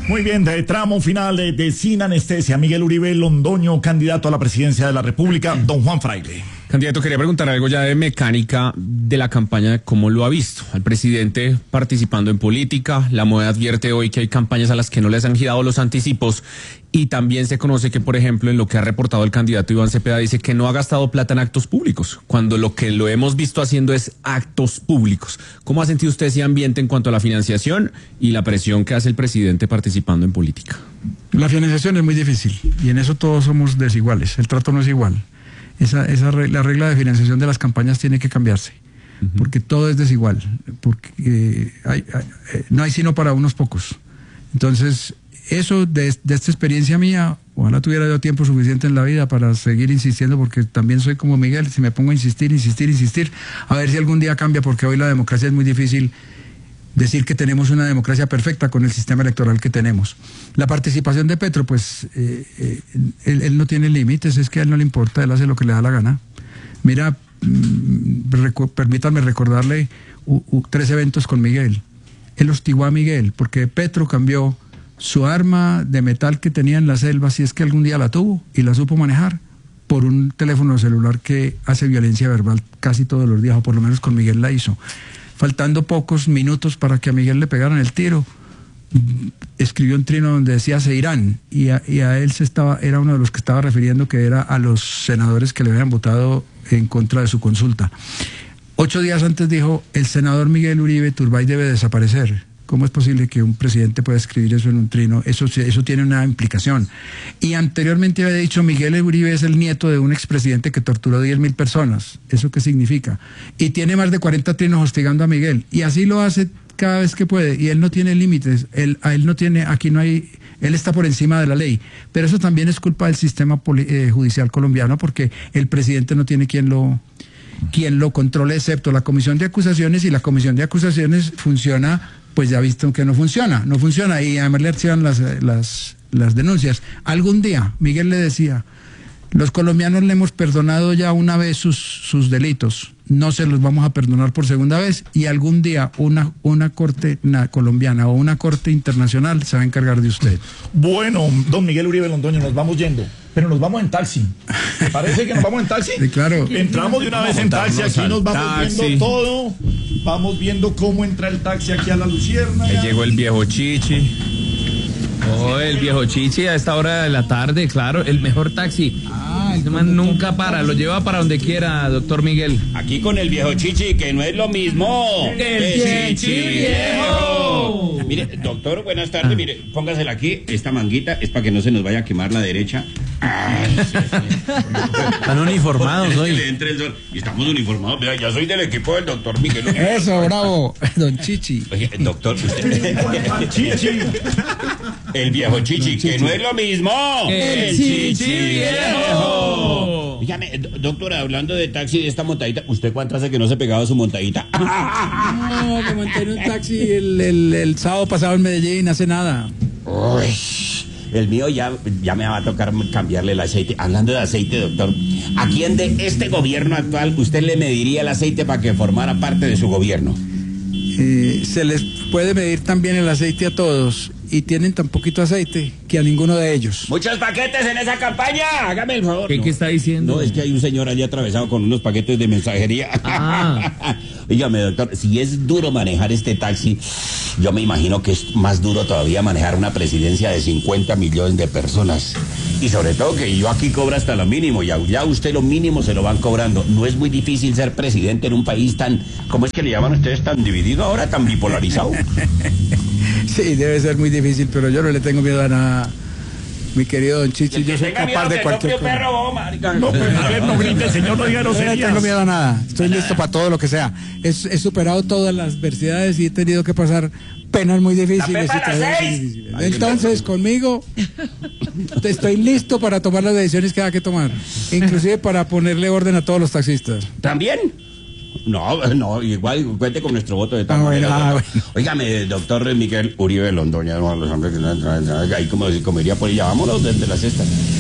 Muy bien, de tramo final de Sin Anestesia, Miguel Uribe Londoño, candidato a la presidencia de la República, don Juan Fraile. Candidato, quería preguntar algo ya de mecánica de la campaña, ¿cómo lo ha visto? Al presidente participando en política, la moda advierte hoy que hay campañas a las que no les han girado los anticipos y también se conoce que, por ejemplo, en lo que ha reportado el candidato Iván Cepeda, dice que no ha gastado plata en actos públicos, cuando lo que lo hemos visto haciendo es actos públicos. ¿Cómo ha sentido usted ese ambiente en cuanto a la financiación y la presión que hace el presidente participando en política? La financiación es muy difícil y en eso todos somos desiguales, el trato no es igual. La regla de financiación de las campañas tiene que cambiarse, porque todo es desigual, porque no hay sino para unos pocos. Entonces, eso de esta experiencia mía, ojalá tuviera yo tiempo suficiente en la vida para seguir insistiendo, porque también soy como Miguel, si me pongo a insistir, a ver si algún día cambia, porque hoy la democracia es muy difícil decir que tenemos una democracia perfecta con el sistema electoral que tenemos. La participación de Petro, pues, él no tiene límites, es que a él no le importa, él hace lo que le da la gana. Mira, permítanme recordarle 3 eventos con Miguel. Él hostigó a Miguel porque Petro cambió su arma de metal que tenía en la selva, si es que algún día la tuvo y la supo manejar, por un teléfono celular que hace violencia verbal casi todos los días, o por lo menos con Miguel la hizo. Faltando pocos minutos para que a Miguel le pegaran el tiro, escribió un trino donde decía se irán, y a él era uno de los que estaba refiriendo, que era a los senadores que le habían votado en contra de su consulta. 8 días antes dijo, el senador Miguel Uribe Turbay debe desaparecer. ¿Cómo es posible que un presidente pueda escribir eso en un trino? Eso tiene una implicación. Y anteriormente había dicho, Miguel Uribe es el nieto de un expresidente que torturó 10.000 personas. ¿Eso qué significa? Y tiene más de 40 trinos hostigando a Miguel. Y así lo hace cada vez que puede. Y él no tiene límites. Él está por encima de la ley. Pero eso también es culpa del sistema judicial colombiano, porque el presidente no tiene quien lo controle, excepto la comisión de acusaciones, y la comisión de acusaciones funciona, pues ya visto que no funciona, y además le archivan las denuncias. Algún día, Miguel le decía, los colombianos le hemos perdonado ya una vez sus delitos, no se los vamos a perdonar por segunda vez, y algún día una corte colombiana o una corte internacional se va a encargar de usted. Bueno, don Miguel Uribe Londoño, nos vamos yendo, pero nos vamos en taxi. ¿Te parece que nos vamos en taxi? Sí, claro. Entramos de una vez en taxi, aquí nos vamos viendo todo, vamos viendo cómo entra el taxi aquí a la Luciérnaga. Ahí llegó el viejo Chichi. Oh, el viejo Chichi a esta hora de la tarde, claro, el mejor taxi. Este man nunca para, lo lleva para donde quiera, doctor Miguel. Aquí con el viejo Chichi, que no es lo mismo. ¡El Chichi viejo! Mire, doctor, buenas tardes. Mire, póngasela aquí. Esta manguita es para que no se nos vaya a quemar la derecha. Están uniformados hoy. Que le entre el sol. Y estamos uniformados. Mira, ya soy del equipo del doctor Miguel. Eso, bravo, don Chichi. Oye, doctor, usted... Chichi. El viejo Chichi, que no es lo mismo. ¡El Chichi viejo! Dígame, doctora, hablando de taxi, de esta montadita, ¿usted cuánto hace que no se pegaba su montadita? No, me monté en un taxi el sábado pasado en Medellín, hace nada. Uy, el mío ya me va a tocar cambiarle el aceite. Hablando de aceite, doctor, ¿a quién de este gobierno actual usted le mediría el aceite para que formara parte de su gobierno? Se les puede medir también el aceite a todos, y tienen tan poquito aceite que a ninguno de ellos. ¡Muchos paquetes en esa campaña! Hágame el favor. ¿Qué está diciendo? No, es que hay un señor allí atravesado con unos paquetes de mensajería. Dígame, doctor, si es duro manejar este taxi, yo me imagino que es más duro todavía manejar una presidencia de 50 millones de personas. Y sobre todo que yo aquí cobro hasta lo mínimo, y ya usted lo mínimo se lo van cobrando. No es muy difícil ser presidente en un país tan, ¿cómo es que le llaman ustedes, tan dividido ahora, tan bipolarizado? Sí, debe ser muy difícil, pero yo no le tengo miedo a nada, mi querido don Chichi. Yo soy capaz de cualquier cosa. No, pues a ver, no grite, señor, no diga groserías. No tengo miedo a nada, estoy listo para todo lo que sea. He superado todas las adversidades y he tenido que pasar penas muy difíciles. Entonces, conmigo, estoy listo para tomar las decisiones que haya que tomar, inclusive para ponerle orden a todos los taxistas. ¿También? No, igual cuente con nuestro voto de tal manera. Bueno. Óigame, doctor Miguel Uribe Londoño, ahí como diría por ella, vámonos desde la cesta.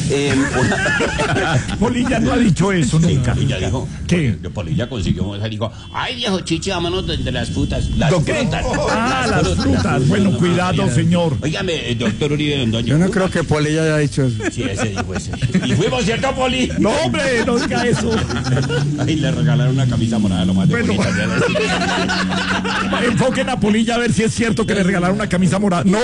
Polilla no ha dicho eso Sí, nunca. Polilla dijo. ¿Qué? Polilla consiguió, dijo, ay, viejo chichi, vámonos de las frutas. Las ¿Lo qué? frutas. Las frutas. Bueno, cuidado, señor. Óigame, doctor Uribe Londoño. Yo no creo que Polilla haya dicho eso. Sí, ese dijo ese. Y fuimos, ¿cierto, Poli? No, hombre, no diga eso. Ay, le regalaron una camisa morada, lo más de Bueno. bonita. Enfoquen a Polilla a ver si es cierto que le regalaron una camisa morada. No,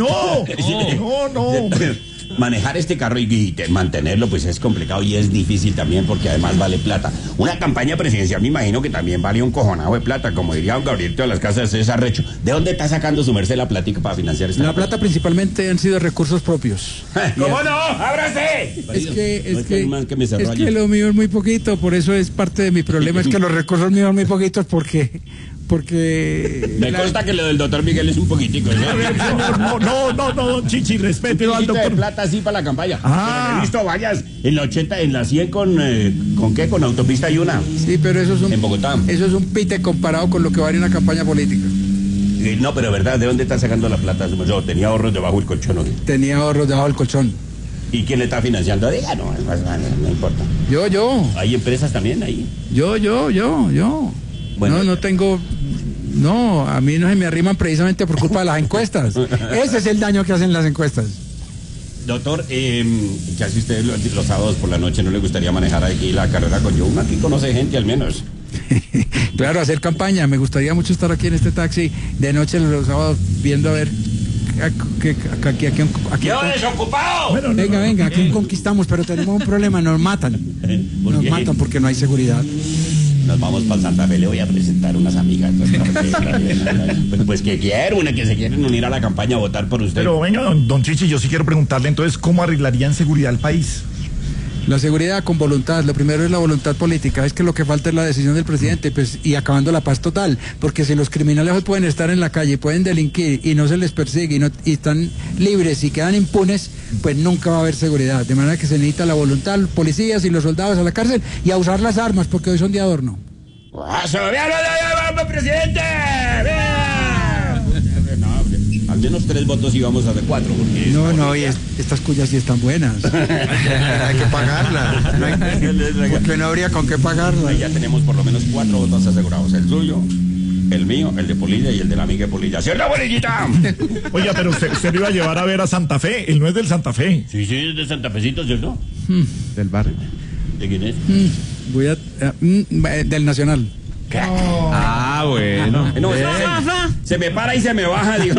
no. Manejar este carro y mantenerlo pues es complicado y es difícil también porque además vale plata. Una campaña presidencial me imagino que también vale un cojonado de plata, como diría don Gabrielito de las Casas, es arrecho. ¿De dónde está sacando su merced la plática para financiar esta La campaña? plata principalmente han sido recursos propios. ¿Cómo no? ¡Ábrase! Es que me lo mío es muy poquito, por eso es parte de mi problema, es que los recursos míos son muy poquitos porque Me consta que lo del doctor Miguel es un poquitico, ¿sí? A ver, señor, no, don Chichi, respete al Un poquito de doctor. plata así para la campaña. Ah. Pero he visto vallas en la 80, en la 100 ¿con qué? Con autopista y una. sí, pero eso es En Bogotá. eso es un pite comparado con lo que vale una campaña política. No, pero verdad, ¿de dónde está sacando la plata? Yo tenía ahorros debajo del colchón, ¿no? Tenía ahorros debajo del colchón. ¿Y quién le está financiando? Diga, no importa. Yo. ¿Hay empresas también ahí? Yo. Bueno, no tengo. No, a mí no se me arriman precisamente por culpa de las encuestas. Ese es el daño que hacen las encuestas. Doctor, ¿qué hace usted los sábados por la noche? ¿No le gustaría manejar aquí la carrera con yo? Uno aquí conoce gente al menos. Claro, hacer campaña. Me gustaría mucho estar aquí en este taxi de noche los sábados viendo a ver. Aquí, ¡Qué desocupado! Bueno, venga, aquí conquistamos, pero tenemos un problema, nos matan. ¿Por Nos qué? matan porque no hay seguridad. Nos vamos para Santa Fe, le voy a presentar unas amigas. Pues que quieren, que se quieren unir a la campaña a votar por usted. Pero venga, don Chichi, yo sí quiero preguntarle entonces, ¿cómo arreglaría en seguridad el país? La seguridad con voluntad, lo primero es la voluntad política, es que lo que falta es la decisión del presidente, pues, y acabando la paz total, porque si los criminales hoy pueden estar en la calle, pueden delinquir y no se les persigue y están libres y quedan impunes, pues nunca va a haber seguridad, de manera que se necesita la voluntad, policías y los soldados a la cárcel y a usar las armas, porque hoy son de adorno. ¡Presidente! Al menos 3 votos íbamos a de 4. No, estas cuyas sí están buenas. Hay que pagarlas. Porque no habría con qué pagarlas. Ya tenemos por lo menos 4 votos asegurados. El suyo, el mío, el de Polilla y el de la amiga de Polilla. ¡Cierto, Polillita! Oiga, pero usted lo iba a llevar a ver a Santa Fe. Él no es del Santa Fe. Sí, es de Santa Fecito, ¿cierto? Del barrio. ¿De quién es? Del Nacional. Ah, bueno. No, se me para y se me baja, digo.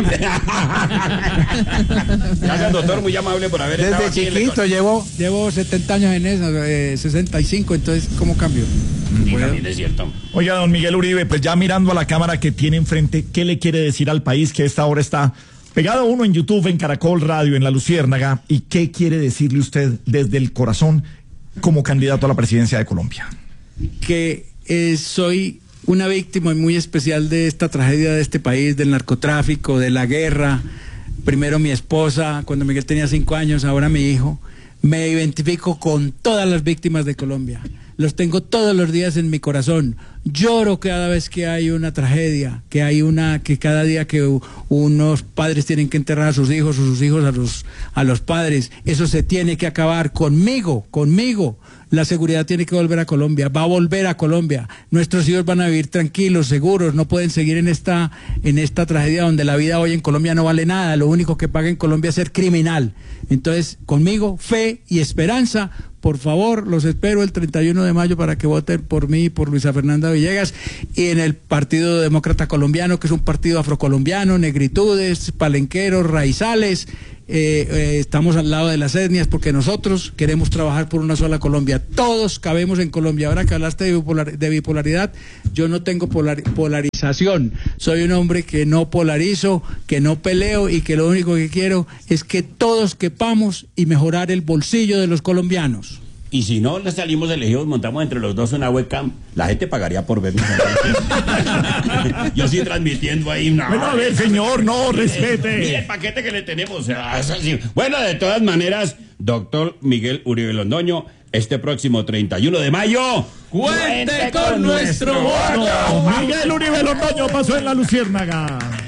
Gracias, doctor, muy amable por haber estado Desde aquí en chiquito, llevo 70 años en eso, 65, entonces, ¿cómo cambio? También es cierto. Oiga, don Miguel Uribe, pues ya mirando a la cámara que tiene enfrente, ¿qué le quiere decir al país que a esta hora está pegado uno en YouTube, en Caracol Radio, en La Luciérnaga? ¿Y qué quiere decirle usted desde el corazón como candidato a la presidencia de Colombia? Que soy una víctima muy especial de esta tragedia de este país, del narcotráfico, de la guerra. Primero mi esposa, cuando Miguel tenía 5 años, ahora mi hijo. Me identifico con todas las víctimas de Colombia. Los tengo todos los días en mi corazón. Lloro cada vez que hay una tragedia, que cada día que unos padres tienen que enterrar a sus hijos o sus hijos a los padres. Eso se tiene que acabar conmigo. La seguridad tiene que volver a Colombia, va a volver a Colombia. Nuestros hijos van a vivir tranquilos, seguros, no pueden seguir en esta tragedia donde la vida hoy en Colombia no vale nada. Lo único que paga en Colombia es ser criminal. Entonces, conmigo, fe y esperanza. Por favor, los espero el 31 de mayo para que voten por mí y por Luisa Fernanda Villegas y en el Partido Demócrata Colombiano, que es un partido afrocolombiano, negritudes, palenqueros, raizales. Estamos al lado de las etnias porque nosotros queremos trabajar por una sola Colombia. Todos cabemos en Colombia. Ahora que hablaste de bipolaridad, yo no tengo polarización. Soy un hombre que no polarizo, que no peleo y que lo único que quiero es que todos quepamos y mejorar el bolsillo de los colombianos. Y si no le salimos elegidos, montamos entre los dos una webcam, la gente pagaría por vernos. Yo sí transmitiendo ahí. No, Bueno, a ver, señor, no, respete. Mire el paquete que le tenemos. O sea, es así. Bueno, de todas maneras, doctor Miguel Uribe Londoño, este próximo 31 de mayo, ¡Cuente con nuestro voto! Miguel Uribe Londoño pasó en La Luciérnaga.